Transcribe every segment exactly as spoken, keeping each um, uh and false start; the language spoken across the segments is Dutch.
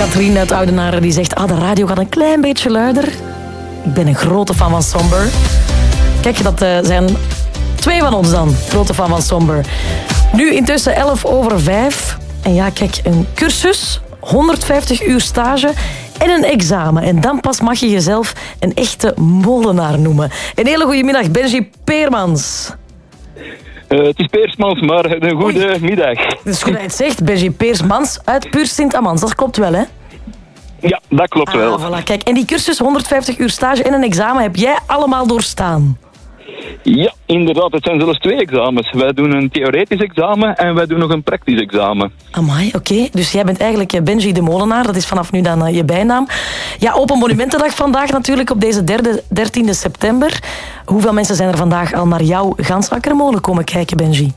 Katrien uit Oudenaren die zegt, ah, de radio gaat een klein beetje luider. Ik ben een grote fan van Somber. Kijk, dat uh, zijn twee van ons dan, grote fan van Somber. Nu intussen elf over vijf. En ja, kijk, een cursus, honderdvijftig uur stage en een examen. En dan pas mag je jezelf een echte molenaar noemen. Een hele goede middag, Benji Peermans. Uh, het is Peersmans, maar een goede Oei. middag. Dat is goed dat je het zegt, Benji Peersmans uit Puur Sint-Amans. Dat klopt wel, hè? Ja, dat klopt ah, wel. Voilà. Kijk, en die cursus, honderdvijftig uur stage en een examen, heb jij allemaal doorstaan? Ja, inderdaad. Het zijn zelfs twee examens. Wij doen een theoretisch examen en wij doen nog een praktisch examen. Amai, oké. Okay. Dus jij bent eigenlijk Benji de Molenaar. Dat is vanaf nu dan uh, je bijnaam. Ja, Open Monumentendag vandaag natuurlijk op deze derde, dertiende september. Hoeveel mensen zijn er vandaag al naar jouw Gansakkermolen komen kijken, Benji?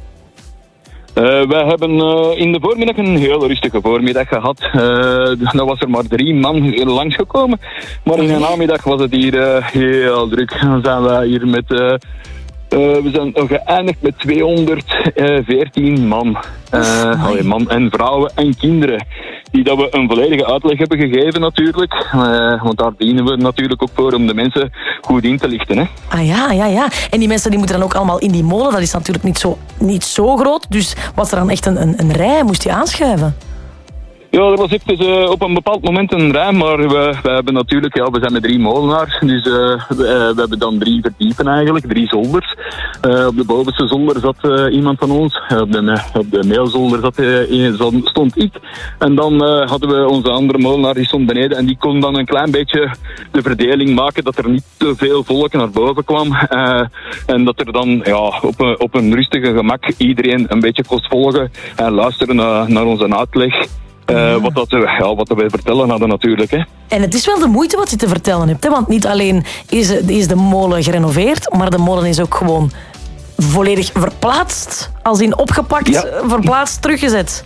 Uh, wij hebben uh, in de voormiddag een heel rustige voormiddag gehad. Uh, dan was er maar drie man langsgekomen. Maar in de namiddag was het hier uh, heel druk. Dan zijn we hier met... Uh, uh, we zijn geëindigd met tweehonderdveertien man. Uh, allee, man en vrouwen en kinderen. Die dat we een volledige uitleg hebben gegeven natuurlijk. Uh, want daar dienen we natuurlijk ook voor om de mensen goed in te lichten. Hè. Ah ja, ja, ja. En die mensen die moeten dan ook allemaal in die molen. Dat is natuurlijk niet zo, niet zo groot. Dus was er dan echt een, een, een rij? Moest je aanschuiven? Ja, er was even uh, op een bepaald moment een rij, maar we, we hebben natuurlijk, ja, we zijn met drie molenaars, dus uh, we, uh, we hebben dan drie verdiepen eigenlijk, drie zolders. Uh, op de bovenste zolder zat uh, iemand van ons, uh, op de, uh, op de meelzolder zat, uh, stond ik. En dan uh, hadden we onze andere molenaar, die stond beneden en die kon dan een klein beetje de verdeling maken, dat er niet te veel volk naar boven kwam. Uh, en dat er dan ja, op, een, op een rustige gemak iedereen een beetje kon volgen en luisteren naar, naar onze uitleg. Uh, wat, dat, ja, wat wij vertellen hadden natuurlijk. Hè. En het is wel de moeite wat je te vertellen hebt. Hè? Want niet alleen is, is de molen gerenoveerd, maar de molen is ook gewoon volledig verplaatst. Als in opgepakt, ja. verplaatst, teruggezet.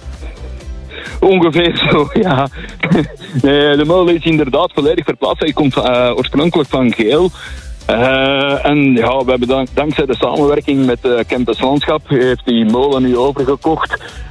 Ongeveer zo, ja. Nee, de molen is inderdaad volledig verplaatst. Hij komt uh, oorspronkelijk van Geel. Uh, en ja, we hebben dank, dankzij de samenwerking met uh, Campus Landschap heeft die molen nu overgekocht